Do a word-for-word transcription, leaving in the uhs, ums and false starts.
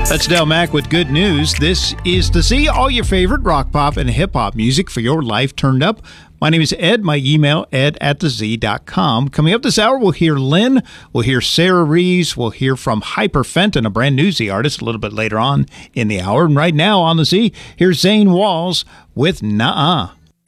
That's Del Mack with good news. This is The Z, all your favorite rock, pop, and hip-hop music for your life turned up. My name is Ed. My email, ed at the z dot com. Coming up this hour, we'll hear Lynn. We'll hear Sarah Reeves. We'll hear from Hyper Fenton, a brand new Z artist, a little bit later on in the hour. And right now on The Z, here's Zane Walls with Nuh-Uh.